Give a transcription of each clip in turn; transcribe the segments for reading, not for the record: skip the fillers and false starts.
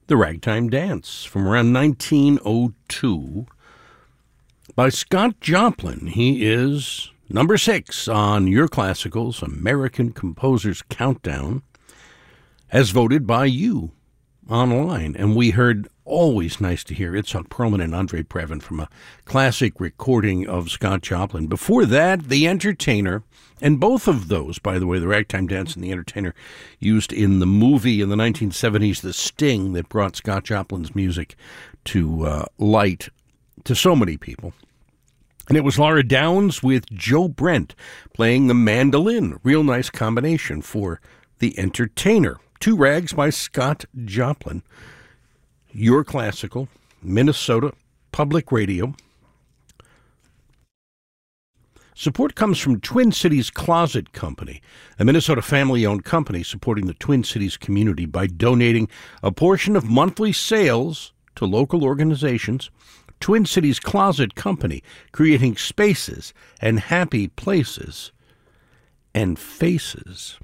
The Ragtime Dance from around 1902 by Scott Joplin. He is number 6 on Your Classicals American Composers Countdown, as voted by you online. And we heard Always Nice to Hear Itzhak Perlman and Andre Previn from a classic recording of Scott Joplin. Before that, The Entertainer, and both of those, by the way, The Ragtime Dance and The Entertainer, used in the movie in the 1970s, The Sting, that brought Scott Joplin's music to light to so many people. And it was Laura Downs with Joe Brent playing the mandolin. Real nice combination for The Entertainer. Two Rags by Scott Joplin. Your Classical, Minnesota Public Radio. Support comes from Twin Cities Closet Company, a Minnesota family-owned company supporting the Twin Cities community by donating a portion of monthly sales to local organizations. Twin Cities Closet Company, creating spaces and happy places and faces.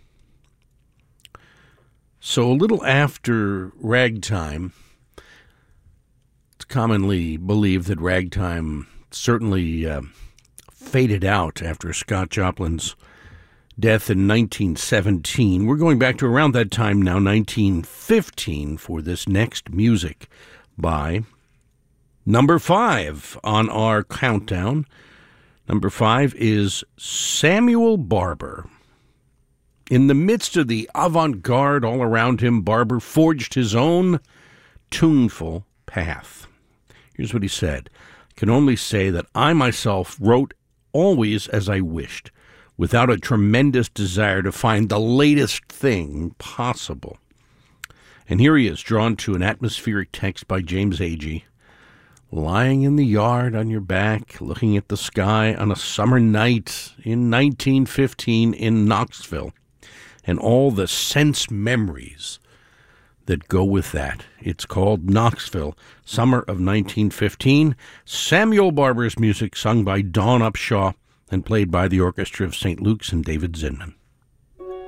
So a little after ragtime, it's commonly believed that ragtime certainly faded out after Scott Joplin's death in 1917. We're going back to around that time now, 1915, for this next music by number 5 on our countdown. Number 5 is Samuel Barber. In the midst of the avant-garde all around him, Barber forged his own tuneful path. Here's what he said. I can only say that I myself wrote always as I wished, without a tremendous desire to find the latest thing possible. And here he is, drawn to an atmospheric text by James Agee. Lying in the yard on your back, looking at the sky on a summer night in 1915 in Knoxville, and all the sense memories that go with that. It's called Knoxville, summer of 1915. Samuel Barber's music sung by Dawn Upshaw and played by the Orchestra of St. Luke's and David Zinman.